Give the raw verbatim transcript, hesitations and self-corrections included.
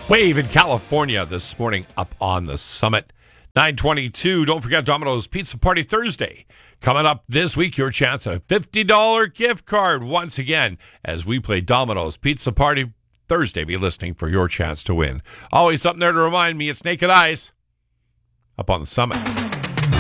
Wave in California this morning up on the summit. nine twenty-two. Don't forget Domino's Pizza Party Thursday. Coming up this week, your chance at a fifty dollars gift card once again as we play Domino's Pizza Party Thursday. Be listening for your chance to win. Always something there to remind me it's Naked Eyes up on the summit.